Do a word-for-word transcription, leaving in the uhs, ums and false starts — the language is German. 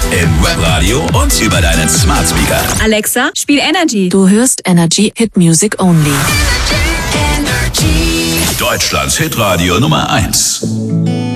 Im Webradio und über deinen Smart Speaker. Alexa, spiel Energy. Du hörst Energy Hit Music Only. Deutschlands Hitradio Nummer eins.